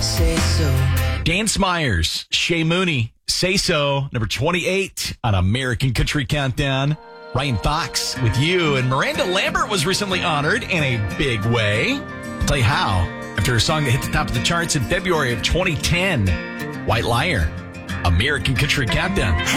Say so. Dance Myers, Shay Mooney, Say So, number 28 on American Country Countdown. Ryan Fox with you, and Miranda Lambert was recently honored in a big way. I'll tell you how. After a song that hit the top of the charts in February of 2010, White Liar, American Country Countdown.